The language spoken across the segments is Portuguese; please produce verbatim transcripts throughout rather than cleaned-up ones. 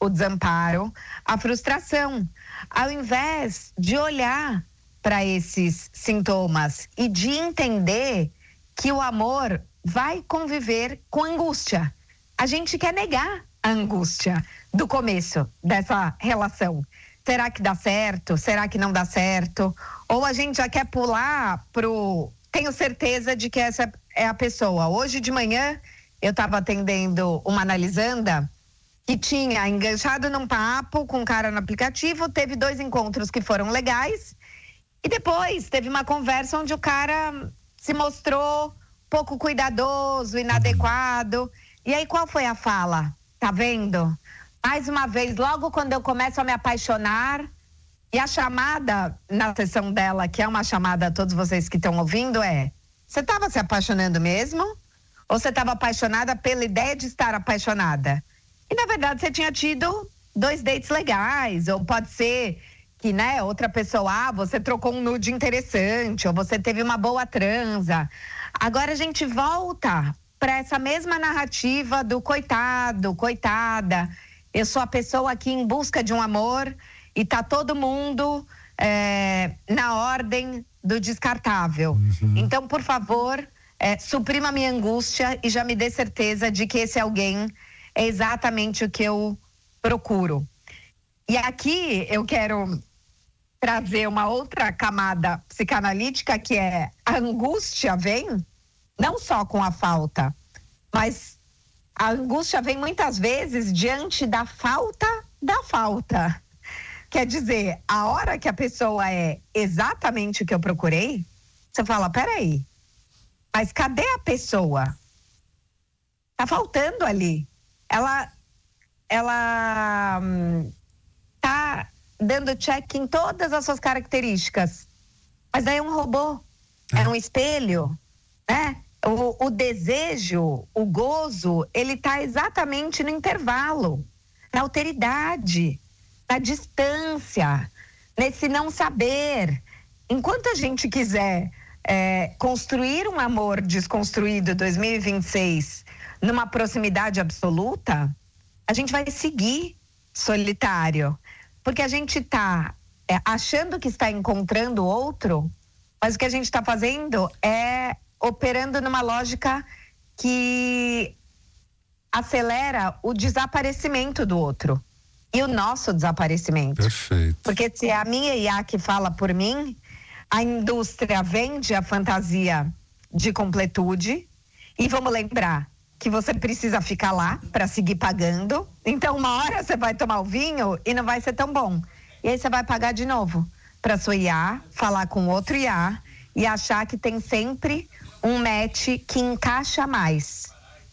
o desamparo, a frustração. Ao invés de olhar para esses sintomas e de entender que o amor vai conviver com angústia. A gente quer negar a angústia do começo dessa relação. Será que dá certo? Será que não dá certo? Ou a gente já quer pular pro... Tenho certeza de que essa é a pessoa. Hoje de manhã eu estava atendendo uma analisanda que tinha enganchado num papo com um cara no aplicativo, teve dois encontros que foram legais e depois teve uma conversa onde o cara se mostrou pouco cuidadoso, inadequado. E aí qual foi a fala? Tá vendo? Mais uma vez, logo quando eu começo a me apaixonar, e a chamada na sessão dela, que é uma chamada a todos vocês que estão ouvindo, é: você estava se apaixonando mesmo? Ou você estava apaixonada pela ideia de estar apaixonada? E na verdade você tinha tido dois dates legais, ou pode ser que, né, outra pessoa, ah, você trocou um nude interessante, ou você teve uma boa transa. Agora a gente volta para essa mesma narrativa do coitado, coitada. Eu sou a pessoa aqui em busca de um amor e tá todo mundo é, na ordem do descartável. Uhum. Então, por favor, é, suprima a minha angústia e já me dê certeza de que esse alguém é exatamente o que eu procuro. E aqui eu quero trazer uma outra camada psicanalítica, que é: a angústia vem não só com a falta, mas a angústia vem muitas vezes diante da falta da falta. Quer dizer, a hora que a pessoa é exatamente o que eu procurei, você fala: peraí, mas cadê a pessoa? Tá faltando ali. Ela, ela hum, tá dando check em todas as suas características, mas daí é um robô, é um espelho, né? O, o desejo, o gozo, ele tá exatamente no intervalo, na alteridade, na distância, nesse não saber. Enquanto a gente quiser é, construir um amor desconstruído dois mil e vinte e seis numa proximidade absoluta, a gente vai seguir solitário, porque a gente está é, achando que está encontrando outro, mas o que a gente está fazendo é operando numa lógica que acelera o desaparecimento do outro e o nosso desaparecimento. Perfeito. Porque se é a minha I A que fala por mim, a indústria vende a fantasia de completude, e vamos lembrar que você precisa ficar lá para seguir pagando. Então uma hora você vai tomar o vinho e não vai ser tão bom, e aí você vai pagar de novo para sua I A falar com outro I A e achar que tem sempre um match que encaixa mais.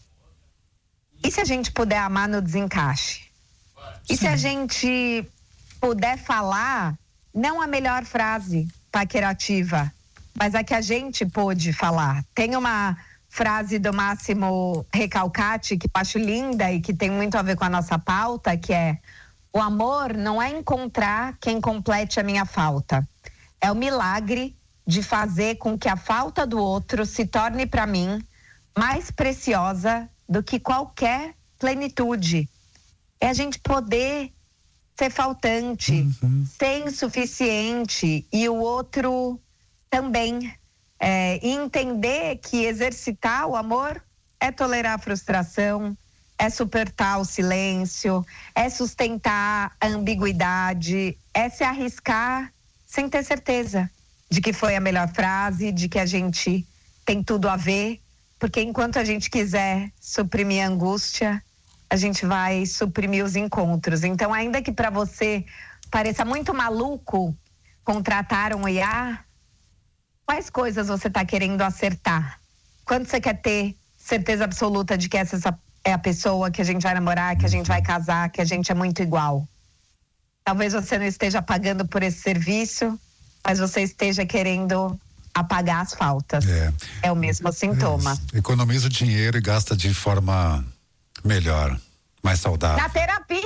E se a gente puder amar no desencaixe? E se a gente puder falar, não a melhor frase paquerativa, mas a que a gente pôde falar? Tem uma frase do Máximo Recalcati que eu acho linda e que tem muito a ver com a nossa pauta, que é: o amor não é encontrar quem complete a minha falta, é o milagre de fazer com que a falta do outro se torne para mim mais preciosa do que qualquer plenitude. É a gente poder ser faltante, uhum. ser insuficiente, e o outro também. É, e entender que exercitar o amor é tolerar a frustração, é suportar o silêncio, é sustentar a ambiguidade, é se arriscar sem ter certeza de que foi a melhor frase, de que a gente tem tudo a ver, porque enquanto a gente quiser suprimir a angústia, a gente vai suprimir os encontros. Então, ainda que para você pareça muito maluco contratar um I A, quais coisas você está querendo acertar? Quando você quer ter certeza absoluta de que essa é a pessoa que a gente vai namorar, que a gente vai casar, que a gente é muito igual? Talvez você não esteja pagando por esse serviço, mas você esteja querendo apagar as faltas. É, é o mesmo sintoma. É, economiza o dinheiro e gasta de forma melhor, mais saudável. Na terapia!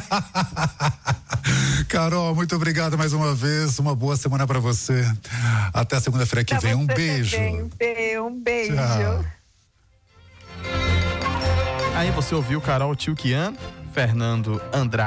Carol, muito obrigado mais uma vez. Uma boa semana pra você. Até segunda-feira que pra vem. Um beijo. Também, um beijo. Tchau. Aí você ouviu Carol Tchoukian, Fernando Andrade.